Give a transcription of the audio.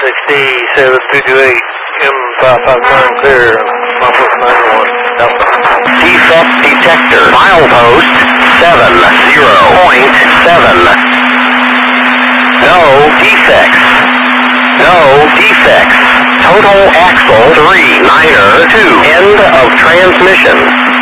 6728, M559 clear, Northwest 91, Delta. Defect detector, milepost 70.7. No defects. No defects. Total axle 392. End of transmission.